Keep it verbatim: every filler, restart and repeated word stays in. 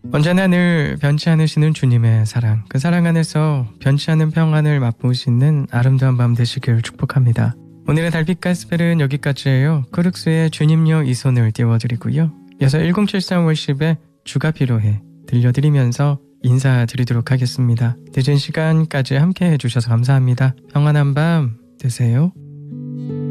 언제나 늘 변치 않으시는 주님의 사랑, 그 사랑 안에서 변치 않은 평안을 맛보시는 아름다운 밤 되시길 축복합니다. 오늘의 달빛 가스펠은 여기까지예요. 크룩스의 주님여 이 손을 띄워드리고요. 이어서 천칠십삼 월십의 주가 필요해 들려드리면서 인사드리도록 하겠습니다. 늦은 시간까지 함께 해주셔서 감사합니다. 평안한 밤 되세요.